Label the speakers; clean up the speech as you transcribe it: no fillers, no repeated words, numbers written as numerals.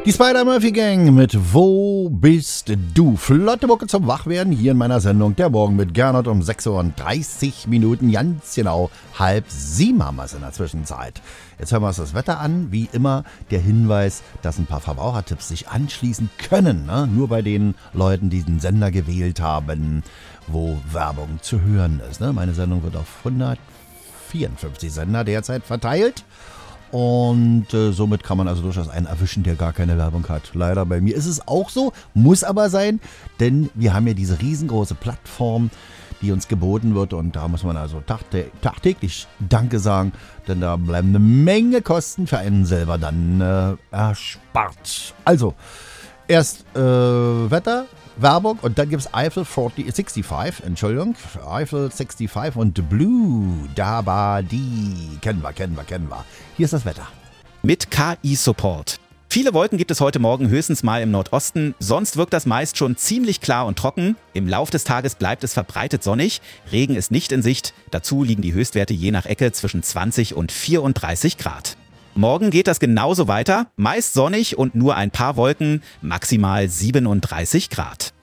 Speaker 1: Die Spider-Murphy-Gang mit Wo bist du? Flotte Mucke zum Wachwerden hier in meiner Sendung Der Morgen mit Gernot um 6:30 Uhr. Ganz genau 6:30 haben wir es in der Zwischenzeit. Jetzt hören wir uns das Wetter an. Wie immer der Hinweis, dass ein paar Verbrauchertipps sich anschließen können. Ne? Nur bei den Leuten, die den Sender gewählt haben, wo Werbung zu hören ist. Ne? Meine Sendung wird auf 154 Sender derzeit verteilt. Und somit kann man also durchaus einen erwischen, der gar keine Werbung hat. Leider bei mir ist es auch so, muss aber sein, denn wir haben ja diese riesengroße Plattform, die uns geboten wird und da muss man also tagtäglich Danke sagen, denn da bleiben eine Menge Kosten für einen selber dann erspart. Also, erst Wetter, Werbung und dann gibt es Eiffel 65 und Blue Dabadi. Kennen wir. Hier ist das Wetter.
Speaker 2: Mit KI-Support. Viele Wolken gibt es heute Morgen höchstens mal im Nordosten, sonst wirkt das meist schon ziemlich klar und trocken. Im Lauf des Tages bleibt es verbreitet sonnig, Regen ist nicht in Sicht, dazu liegen die Höchstwerte je nach Ecke zwischen 20 und 34 Grad. Morgen geht das genauso weiter, meist sonnig und nur ein paar Wolken, maximal 37 Grad.